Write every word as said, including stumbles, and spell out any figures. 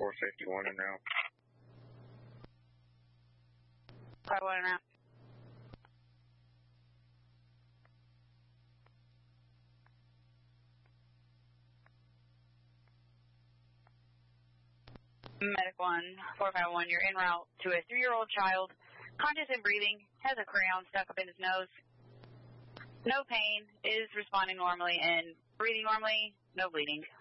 four fifty-one en route. five one en route. Medic one, four five one, you're en route to a three-year-old child, conscious and breathing, has a crayon stuck up in his nose. No pain, is responding normally and breathing normally, no bleeding.